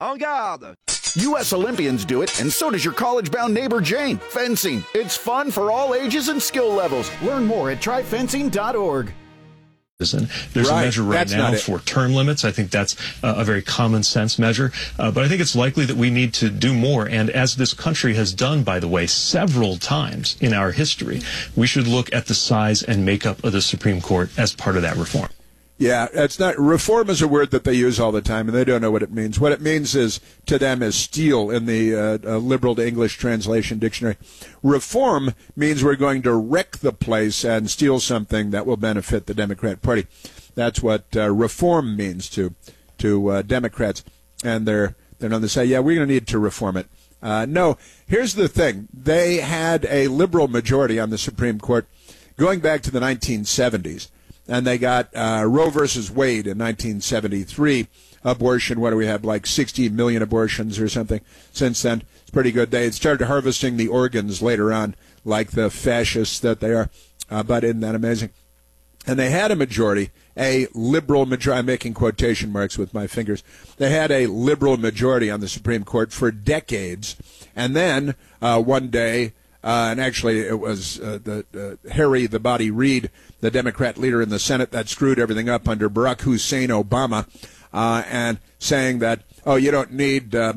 En garde! U.S. Olympians do it, and so does your college-bound neighbor Jane. Fencing. It's fun for all ages and skill levels. Learn more at tryfencing.org. And there's a measure right now for term limits. I think that's a very common sense measure. But I think it's likely that we need to do more. And as this country has done, by the way, several times in our history, we should look at the size and makeup of the Supreme Court as part of that reform. Yeah, it's not reform is a word that they use all the time, and they don't know what it means. What it means is to them is steal in the liberal to English translation dictionary. Reform means we're going to wreck the place and steal something that will benefit the Democrat Party. That's what reform means to Democrats, and they're known to say, yeah, we're going to need to reform it. No, here's the thing: they had a liberal majority on the Supreme Court going back to the 1970s. And they got Roe versus Wade in 1973. Abortion, what do we have, like 60 million abortions or something since then? It's pretty good. They had started harvesting the organs later on, like the fascists that they are. But isn't that amazing? And they had a majority, a liberal majority. I'm making quotation marks with my fingers. They had a liberal majority on the Supreme Court for decades. And then one day, and actually it was Harry the Body Reid, the Democrat leader in the Senate, that screwed everything up under Barack Hussein Obama, and saying that, oh, you don't need a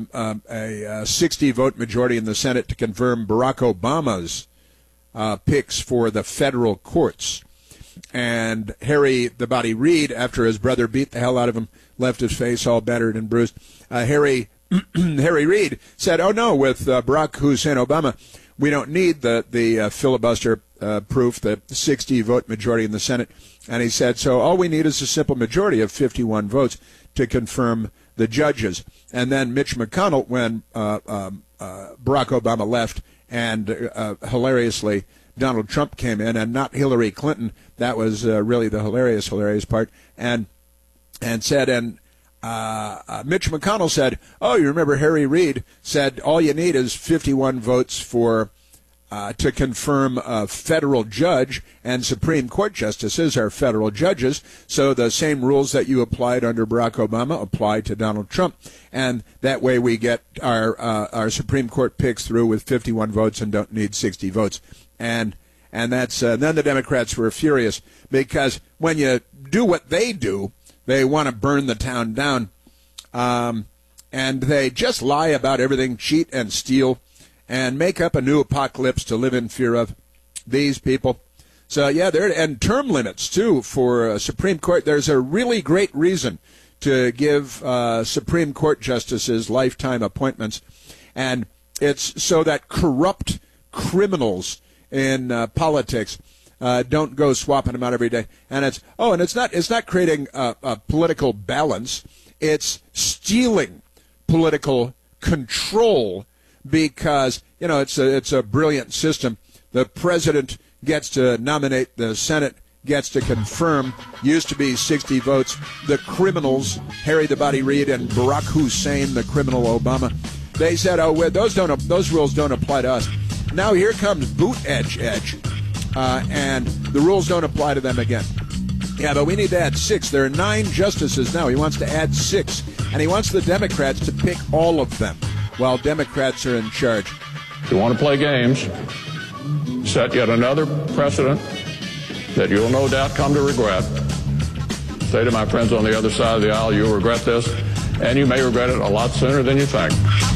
60-vote majority in the Senate to confirm Barack Obama's picks for the federal courts. And Harry the Body Reid, after his brother beat the hell out of him, left his face all battered and bruised, Harry Reid said, oh, no, with Barack Hussein Obama, we don't need the filibuster proof, the 60-vote majority in the Senate. And he said, so all we need is a simple majority of 51 votes to confirm the judges. And then Mitch McConnell, when Barack Obama left, and hilariously, Donald Trump came in, and not Hillary Clinton. That was really the hilarious part. And said, Mitch McConnell said, oh, you remember Harry Reid said all you need is 51 votes for to confirm a federal judge, and Supreme Court justices are federal judges, so the same rules that you applied under Barack Obama apply to Donald Trump, and that way we get our Supreme Court picks through with 51 votes and don't need 60 votes. And that's then the Democrats were furious, because when you do what they do, they want to burn the town down, and they just lie about everything, cheat and steal, and make up a new apocalypse to live in fear of, these people. So, yeah, and term limits, too, for Supreme Court. There's a really great reason to give Supreme Court justices lifetime appointments, and it's so that corrupt criminals in politics don't go swapping them out every day. And it's not creating a political balance. It's stealing political control, because it's a brilliant system. The president gets to nominate, the Senate gets to confirm. Used to be 60 votes. The criminals, Harry the Body Reid and Barack Hussein, the criminal Obama, they said, oh, those rules don't apply to us. Now here comes Buttigieg, and the rules don't apply to them again. Yeah, but we need to add 6. There are 9 justices now. He wants to add 6, and he wants the Democrats to pick all of them while Democrats are in charge. If you want to play games, set yet another precedent that you'll no doubt come to regret. Say to my friends on the other side of the aisle, you'll regret this, and you may regret it a lot sooner than you think.